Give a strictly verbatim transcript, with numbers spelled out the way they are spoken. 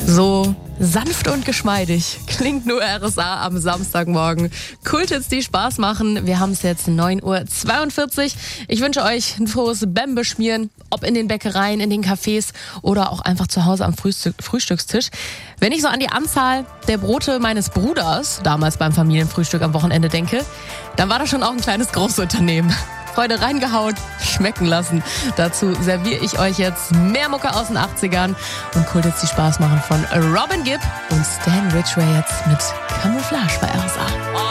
So sanft und geschmeidig klingt nur R S A am Samstagmorgen. Kulthits, die Spaß machen. Wir haben es jetzt neun Uhr zweiundvierzig. Ich wünsche euch ein frohes Bämbeschmieren, ob in den Bäckereien, in den Cafés oder auch einfach zu Hause am Frühstück, Frühstückstisch. Wenn ich so an die Anzahl der Brote meines Bruders damals beim Familienfrühstück am Wochenende denke, dann war das schon auch ein kleines Großunternehmen. Freude reingehauen, schmecken lassen. Dazu serviere ich euch jetzt mehr Mucke aus den achtzigern und Kulthits, die Spaß machen von Robin Gibb und Stan Ridgway jetzt mit Camouflage bei R S A.